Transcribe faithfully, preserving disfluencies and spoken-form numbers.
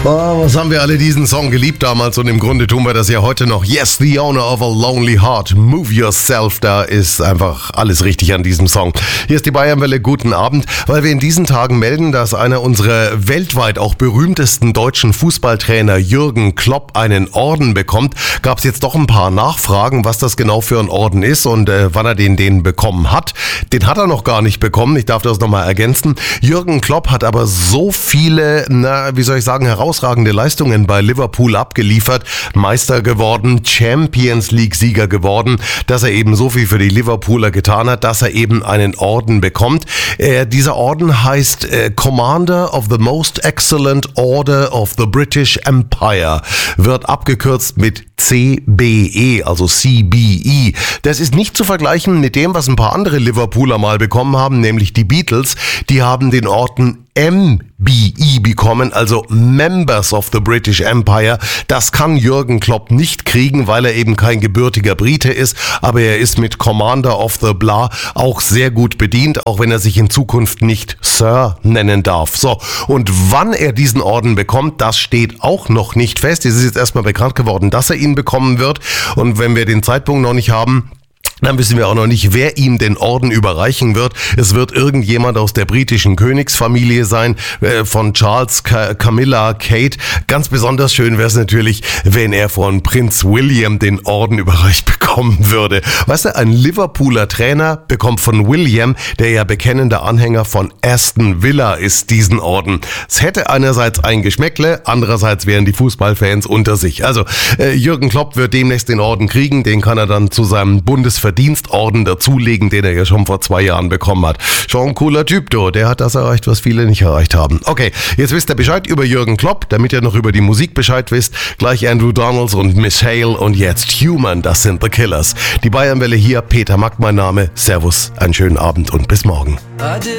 Oh, was haben wir alle diesen Song geliebt damals und im Grunde tun wir das ja heute noch. Yes, the owner of a lonely heart, move yourself. Da ist einfach alles richtig an diesem Song. Hier ist die Bayernwelle, guten Abend, weil wir in diesen Tagen melden, dass einer unserer weltweit auch berühmtesten deutschen Fußballtrainer Jürgen Klopp einen Orden bekommt. Gab es jetzt doch ein paar Nachfragen, was das genau für ein Orden ist und äh, wann er den, den bekommen hat. Den hat er noch gar nicht bekommen, ich darf das nochmal ergänzen. Jürgen Klopp hat aber so viele, na, wie soll ich sagen, herausragende Leistungen bei Liverpool abgeliefert, Meister geworden, Champions League Sieger geworden, dass er eben so viel für die Liverpooler getan hat, dass er eben einen Orden bekommt. Äh, dieser Orden heißt äh, Commander of the Most Excellent Order of the British Empire, wird abgekürzt mit C B E, also C B E. Das ist nicht zu vergleichen mit dem, was ein paar andere Liverpooler mal bekommen haben, nämlich die Beatles. Die haben den Orden M B E bekommen, also Members of the British Empire. Das kann Jürgen Klopp nicht kriegen, weil er eben kein gebürtiger Brite ist, aber er ist mit Commander of the Blah auch sehr gut bedient, auch wenn er sich in Zukunft nicht Sir nennen darf. So, und wann er diesen Orden bekommt, das steht auch noch nicht fest. Es ist jetzt erstmal bekannt geworden, dass er ihn bekommen wird, und wenn wir den Zeitpunkt noch nicht haben, dann wissen wir auch noch nicht, wer ihm den Orden überreichen wird. Es wird irgendjemand aus der britischen Königsfamilie sein, äh, von Charles, Ca- Camilla, Kate. Ganz besonders schön wäre es natürlich, wenn er von Prinz William den Orden überreicht bekommen würde. Weißt du, ein Liverpooler Trainer bekommt von William, der ja bekennender Anhänger von Aston Villa ist, diesen Orden. Es hätte einerseits ein Geschmäckle, andererseits wären die Fußballfans unter sich. Also äh, Jürgen Klopp wird demnächst den Orden kriegen, den kann er dann zu seinem Bundesverdienstorden dazulegen, den er ja schon vor zwei Jahren bekommen hat. Schon ein cooler Typ, du. Der hat das erreicht, was viele nicht erreicht haben. Okay, jetzt wisst ihr Bescheid über Jürgen Klopp, damit ihr noch über die Musik Bescheid wisst. Gleich Andrew Donalds und Miss Hale und jetzt Human, das sind The Killers. Die Bayernwelle hier, Peter Mack mein Name. Servus, einen schönen Abend und bis morgen.